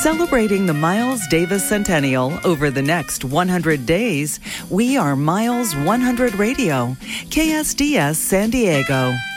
Celebrating the Miles Davis Centennial over the next 100 days, we are Miles 100 Radio, KSDS San Diego.